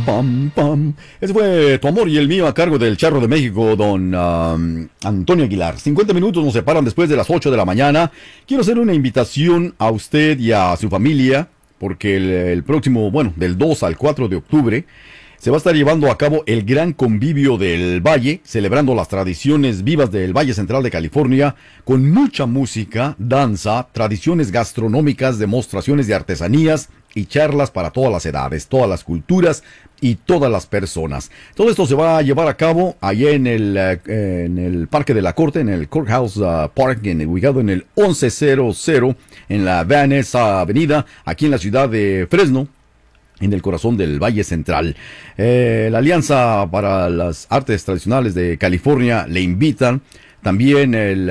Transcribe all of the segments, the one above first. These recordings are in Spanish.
pam, pam. Ese fue Tu amor y el mío a cargo del Charro de México, don Antonio Aguilar. 50 minutos nos separan después de las 8 de la mañana. Quiero hacer una invitación a usted y a su familia, porque el próximo, del 2 al 4 de octubre, se va a estar llevando a cabo el gran convivio del Valle, celebrando las tradiciones vivas del Valle Central de California, con mucha música, danza, tradiciones gastronómicas, demostraciones de artesanías y charlas para todas las edades, todas las culturas y todas las personas. Todo esto se va a llevar a cabo allá en el Parque de la Corte, en el Courthouse Park, ubicado en el 1100 en la Vanessa Avenida, aquí en la ciudad de Fresno, en el corazón del Valle Central. La Alianza para las Artes Tradicionales de California le invitan. También el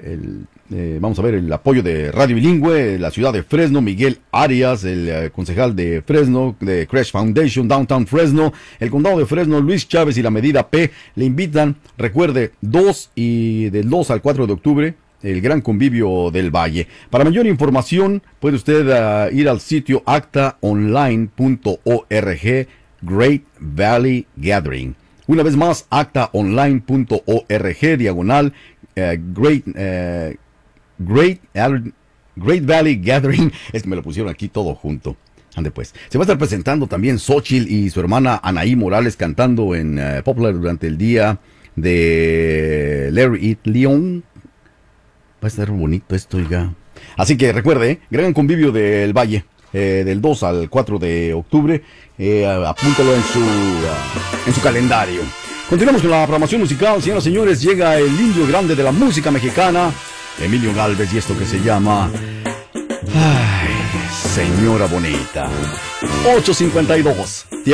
apoyo de Radio Bilingüe, la ciudad de Fresno, Miguel Arias, el concejal de Fresno, de Crash Foundation, Downtown Fresno, el condado de Fresno, Luis Chávez y la Medida P le invitan. Recuerde, del 2 al 4 de octubre, el gran convivio del Valle. Para mayor información, puede usted ir al sitio actaonline.org, Great Valley Gathering. Una vez más, actaonline.org, diagonal, Great Valley Gathering. Es que me lo pusieron aquí todo junto. Ande pues. Se va a estar presentando también Xochitl y su hermana Anaí Morales cantando en Poplar durante el día de Larry It Leon. Va a estar bonito esto, oiga. Así que recuerde, gran convivio del Valle, del 2 al 4 de octubre. Apúntalo en su calendario. Continuamos con la programación musical. Señoras y señores, llega el indio grande de la música mexicana, Emilio Gálvez, y esto que se llama Ay, Señora Bonita. 8:52.